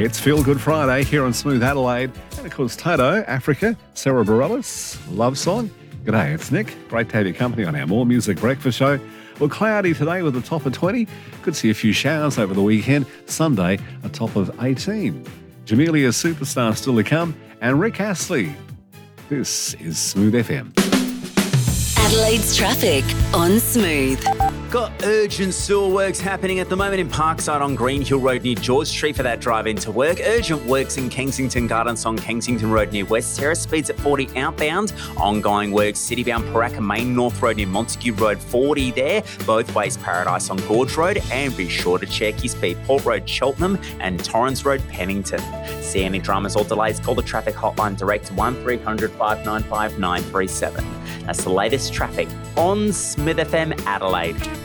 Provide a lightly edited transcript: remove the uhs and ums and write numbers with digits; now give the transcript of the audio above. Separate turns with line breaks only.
It's Feel Good Friday here on Smooth Adelaide. And of course, Toto, Africa, Sarah Bareilles, Love Song. G'day, it's Nick. Great to have your company on our More Music Breakfast show. Well, cloudy today with a top of 20. Could see a few showers over the weekend. Sunday, a top of 18. Jamelia's Superstar still to come. And Rick Astley. This is Smooth FM.
Adelaide's traffic on Smooth.
Got urgent sewer works happening at the moment in Parkside on Green Hill Road near George Street for that drive into work. Urgent works in Kensington Gardens on Kensington Road near West Terrace. Speeds at 40 outbound. Ongoing works citybound Paraka Main North Road near Montague Road 40 there. Both ways Paradise on Gorge Road. And be sure to check your speed. Port Road Cheltenham and Torrens Road Pennington. See any dramas or delays, call the traffic hotline direct to 1300 595 937. That's the latest traffic on Smith FM Adelaide.